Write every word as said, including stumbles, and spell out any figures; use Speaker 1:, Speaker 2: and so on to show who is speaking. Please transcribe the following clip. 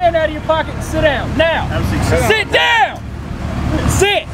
Speaker 1: hand out of your pocket and sit down. Now, sit down! Sit!